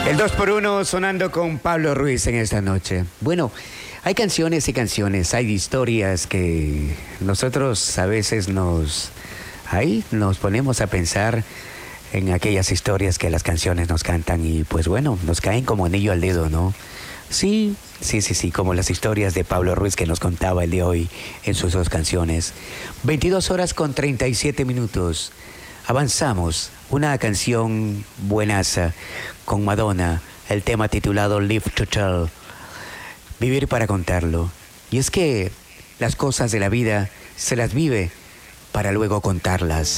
El 2x1 sonando con Pablo Ruiz en esta noche. Bueno, hay canciones y canciones, hay historias que nosotros a veces nos ponemos a pensar en aquellas historias que las canciones nos cantan y pues bueno, nos caen como anillo al dedo, ¿no? Sí, como las historias de Pablo Ruiz que nos contaba el de hoy en sus dos canciones. 22 horas con 37 minutos. Avanzamos, una canción buenaza con Madonna, el tema titulado Live to Tell, vivir para contarlo. Y es que las cosas de la vida se las vive para luego contarlas.